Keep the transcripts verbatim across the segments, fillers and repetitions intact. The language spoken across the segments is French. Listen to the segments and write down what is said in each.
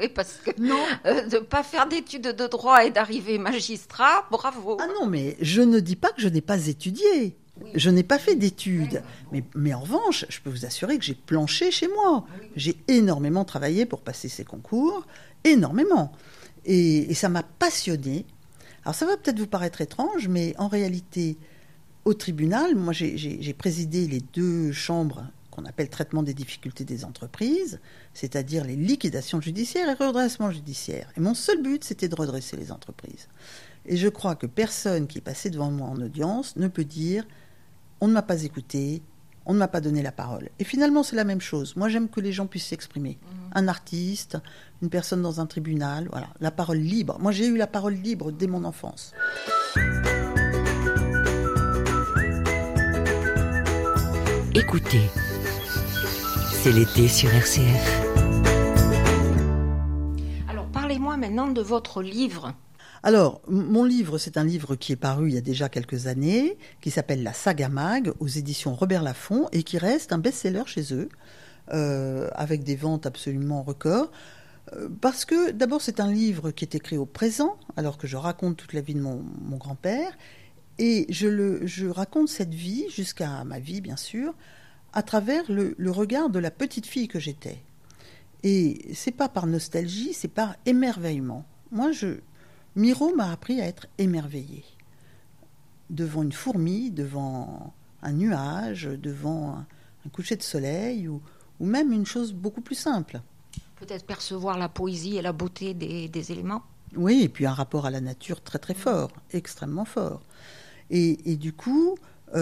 Oui, parce que Non. euh, de ne pas faire d'études de droit et d'arriver magistrat, bravo. Ah non, mais je ne dis pas que je n'ai pas étudié. Je n'ai pas fait d'études. Mais, mais en revanche, je peux vous assurer que j'ai planché chez moi. J'ai énormément travaillé pour passer ces concours, énormément. Et, et ça m'a passionnée. Alors ça va peut-être vous paraître étrange, mais en réalité, au tribunal, moi j'ai, j'ai, j'ai présidé les deux chambres qu'on appelle traitement des difficultés des entreprises, c'est-à-dire les liquidations judiciaires et redressement judiciaire. Et mon seul but, c'était de redresser les entreprises. Et je crois que personne qui est passé devant moi en audience ne peut dire « on ne m'a pas écouté, on ne m'a pas donné la parole ». Et finalement, c'est la même chose. Moi, j'aime que les gens puissent s'exprimer. Mmh. Un artiste, une personne dans un tribunal, voilà, la parole libre. Moi, j'ai eu la parole libre dès mon enfance. Écoutez, c'est l'été sur R C F. Alors, parlez-moi maintenant de votre livre. Alors, mon livre, c'est un livre qui est paru il y a déjà quelques années, qui s'appelle La Saga Mag, aux éditions Robert Laffont, et qui reste un best-seller chez eux, euh, avec des ventes absolument records. Euh, parce que, d'abord, c'est un livre qui est écrit au présent, alors que je raconte toute la vie de mon, mon grand-père, et je, le, je raconte cette vie, jusqu'à ma vie, bien sûr, à travers le, le regard de la petite fille que j'étais. Et c'est pas par nostalgie, c'est par émerveillement. Moi, je... Miro m'a appris à être émerveillée. Devant une fourmi, devant un nuage, devant un, un coucher de soleil, ou, ou même une chose beaucoup plus simple. Peut-être percevoir la poésie et la beauté des, des éléments. Oui, et puis un rapport à la nature très très fort, extrêmement fort. Et, et du coup,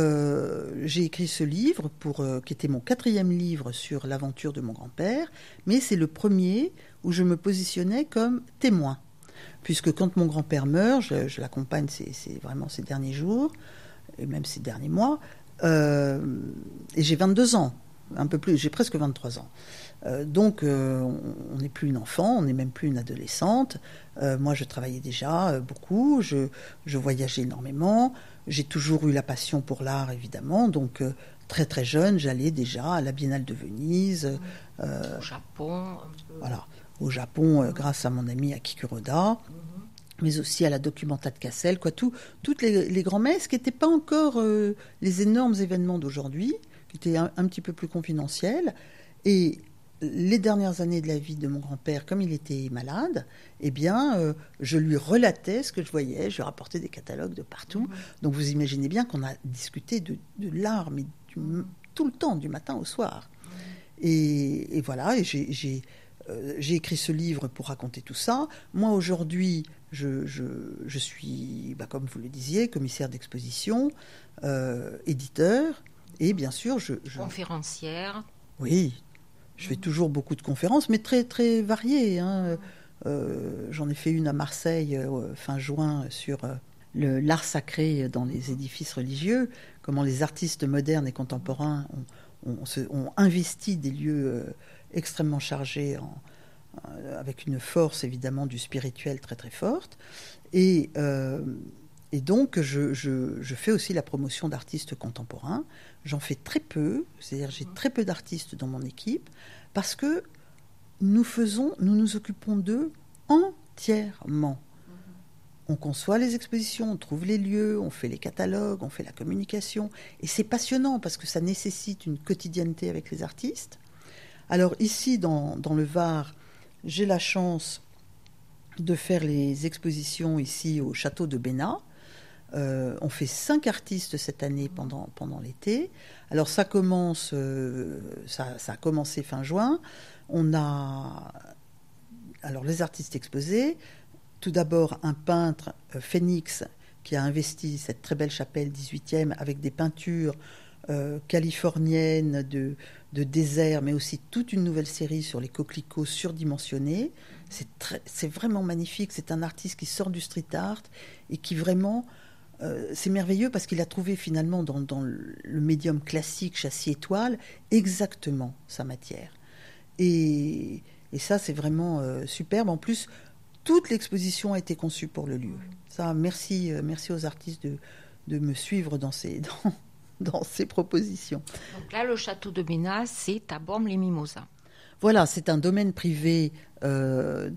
euh, j'ai écrit ce livre, pour, euh, qui était mon quatrième livre sur l'aventure de mon grand-père, mais c'est le premier où je me positionnais comme témoin. Puisque quand mon grand-père meurt, je, je l'accompagne, c'est, c'est vraiment ces derniers jours, et même ces derniers mois, euh, et j'ai vingt-deux ans, un peu plus, j'ai presque vingt-trois ans. Euh, donc euh, on n'est plus une enfant, on n'est même plus une adolescente. Euh, moi je travaillais déjà euh, beaucoup, je, je voyageais énormément, j'ai toujours eu la passion pour l'art évidemment, donc euh, très très jeune j'allais déjà à la Biennale de Venise. Euh, Au Japon. Un peu. Voilà. Au Japon, euh, grâce à mon ami Aki Kuroda, mm-hmm. mais aussi à la Documenta de Cassel, quoi, tout, toutes les, les grands-messes qui n'étaient pas encore euh, les énormes événements d'aujourd'hui, qui étaient un, un petit peu plus confidentiels. Et les dernières années de la vie de mon grand-père, comme il était malade, eh bien, euh, je lui relatais ce que je voyais, je lui rapportais des catalogues de partout. Mm-hmm. Donc vous imaginez bien qu'on a discuté de, de l'art, mais du, tout le temps, du matin au soir. Mm-hmm. Et, et voilà, et j'ai... j'ai Euh, j'ai écrit ce livre pour raconter tout ça. Moi, aujourd'hui, je, je, je suis, bah, comme vous le disiez, commissaire d'exposition, euh, éditeur, et bien sûr, je... je... conférencière. Oui, je fais toujours beaucoup de conférences, mais très, très variées. Hein. Euh, j'en ai fait une à Marseille, euh, fin juin, sur euh, le, l'art sacré dans les édifices religieux, comment les artistes modernes et contemporains ont, ont, se, ont investi des lieux... Euh, extrêmement chargé, en, euh, avec une force évidemment du spirituel très très forte. Et, euh, et donc je, je, je fais aussi la promotion d'artistes contemporains. J'en fais très peu, c'est-à-dire j'ai très peu d'artistes dans mon équipe, parce que nous faisons, nous nous occupons d'eux entièrement. On conçoit les expositions, on trouve les lieux, on fait les catalogues, on fait la communication. Et c'est passionnant parce que ça nécessite une quotidienneté avec les artistes. Alors ici, dans, dans le Var, j'ai la chance de faire les expositions ici au château de Bénat. Euh, on fait cinq artistes cette année pendant, pendant l'été. Alors ça commence, euh, ça, ça a commencé fin juin. On a alors les artistes exposés. Tout d'abord un peintre, euh, Phoenix, qui a investi cette très belle chapelle dix-huitième avec des peintures euh, californiennes de... de désert, mais aussi toute une nouvelle série sur les coquelicots surdimensionnés. C'est, très, c'est vraiment magnifique. C'est un artiste qui sort du street art et qui vraiment... Euh, c'est merveilleux parce qu'il a trouvé finalement dans, dans le médium classique châssis-étoile exactement sa matière. Et, et ça, c'est vraiment euh, superbe. En plus, toute l'exposition a été conçue pour le lieu. Ça, merci, euh, merci aux artistes de, de me suivre dans ces... Dans, dans ces propositions. Donc là, le château de Bénat, c'est à Bormes-les-Mimosas. Voilà, c'est un domaine privé euh,